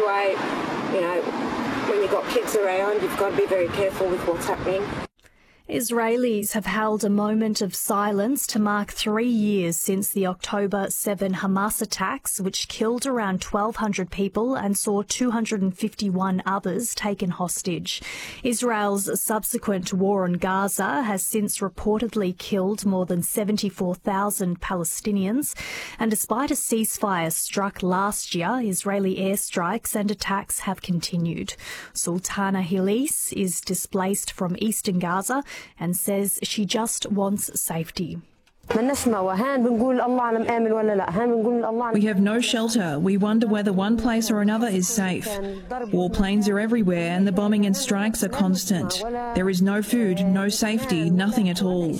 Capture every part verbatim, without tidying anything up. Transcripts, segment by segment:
why, you know, when you've got kids around, you've got to be very careful with what's happening. Israelis have held a moment of silence to mark three years since the October seventh Hamas attacks, which killed around twelve hundred people and saw two hundred fifty-one others taken hostage. Israel's subsequent war on Gaza has since reportedly killed more than seventy-four thousand Palestinians. And despite a ceasefire struck last year, Israeli airstrikes and attacks have continued. Sultana Hilis is displaced from eastern Gaza and says she just wants safety. We have no shelter. We wonder whether one place or another is safe. Warplanes are everywhere and the bombing and strikes are constant. There is no food, no safety, nothing at all.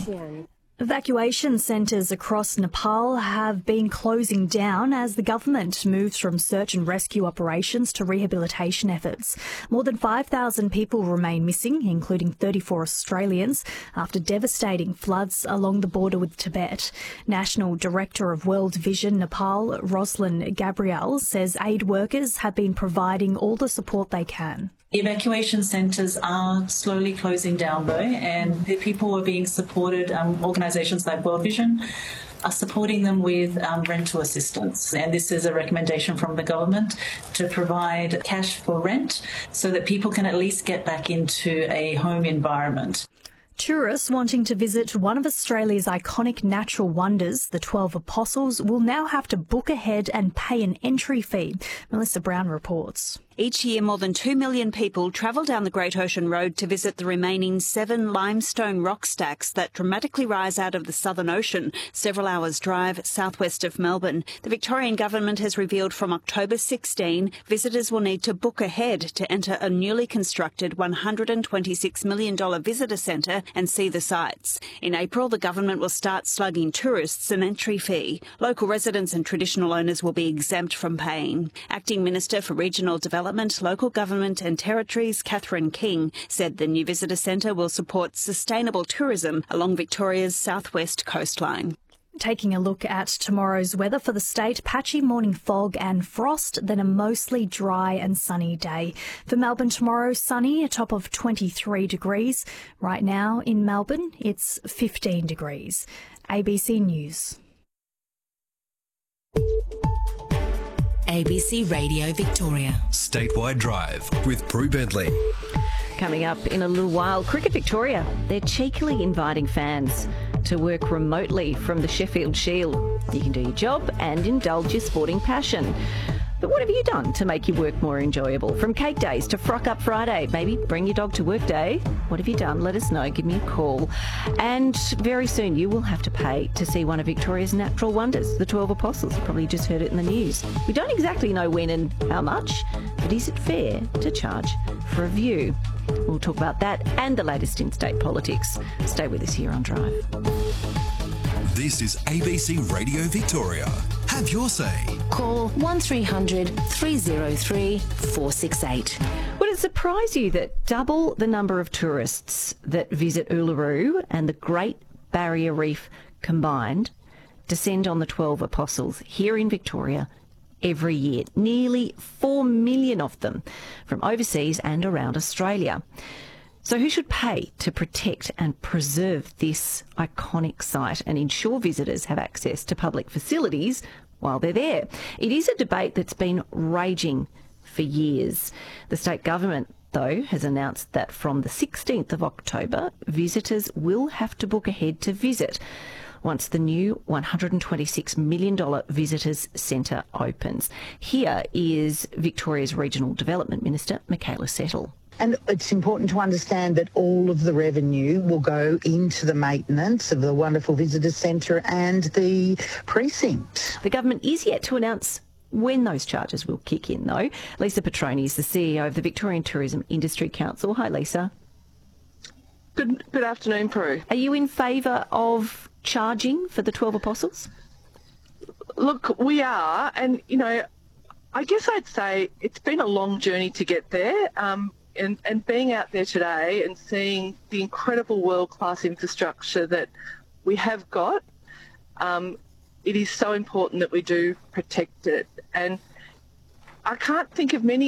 Evacuation centres across Nepal have been closing down as the government moves from search and rescue operations to rehabilitation efforts. More than five thousand people remain missing, including thirty-four Australians, after devastating floods along the border with Tibet. National Director of World Vision Nepal, Rosalind Gabriel, says aid workers have been providing all the support they can. Evacuation centres are slowly closing down though, and the people are being supported. Um, organisations like World Vision are supporting them with um, rental assistance. And this is a recommendation from the government to provide cash for rent so that people can at least get back into a home environment. Tourists wanting to visit one of Australia's iconic natural wonders, the twelve Apostles, will now have to book ahead and pay an entry fee. Melissa Brown reports. Each year, more than two million people travel down the Great Ocean Road to visit the remaining seven limestone rock stacks that dramatically rise out of the Southern Ocean, several hours' drive southwest of Melbourne. The Victorian Government has revealed from October sixteenth, visitors will need to book ahead to enter a newly constructed one hundred twenty-six million dollars visitor centre and see the sights. In April, the government will start slugging tourists an entry fee. Local residents and traditional owners will be exempt from paying. Acting Minister for Regional Development, Local Government and Territories, Catherine King, said the new visitor centre will support sustainable tourism along Victoria's southwest coastline. Taking a look at tomorrow's weather for the state, patchy morning fog and frost, then a mostly dry and sunny day. For Melbourne tomorrow, sunny, a top of twenty-three degrees. Right now in Melbourne, it's fifteen degrees. A B C News. A B C Radio Victoria. Statewide Drive with Prue Bentley. Coming up in a little while, Cricket Victoria. They're cheekily inviting fans to work remotely from the Sheffield Shield. You can do your job and indulge your sporting passion. But what have you done to make your work more enjoyable? From cake days to Frock Up Friday, maybe bring your dog to work day. What have you done? Let us know. Give me a call. And very soon you will have to pay to see one of Victoria's natural wonders, the twelve Apostles. You probably just heard it in the news. We don't exactly know when and how much, but is it fair to charge for a view? We'll talk about that and the latest in state politics. Stay with us here on Drive. This is A B C Radio Victoria. Have your say. Call one three hundred three oh three four six eight. Would it surprise you that double the number of tourists that visit Uluru and the Great Barrier Reef combined descend on the twelve Apostles here in Victoria every year? Nearly four million of them from overseas and around Australia. So who should pay to protect and preserve this iconic site and ensure visitors have access to public facilities while they're there? It is a debate that's been raging for years. The state government, though, has announced that from the sixteenth of October, visitors will have to book ahead to visit once the new one hundred twenty-six million dollars Visitors Centre opens. Here is Victoria's Regional Development Minister, Michaela Settle. And it's important to understand that all of the revenue will go into the maintenance of the wonderful visitor centre and the precinct. The government is yet to announce when those charges will kick in, though. Lisa Petroni is the C E O of the Victorian Tourism Industry Council. Hi, Lisa. Good, good afternoon, Prue. Are you in favour of charging for the twelve Apostles? Look, we are, and, you know, I guess I'd say it's been a long journey to get there. Um, And, and being out there today and seeing the incredible world-class infrastructure that we have got, um, it is so important that we do protect it. And I can't think of many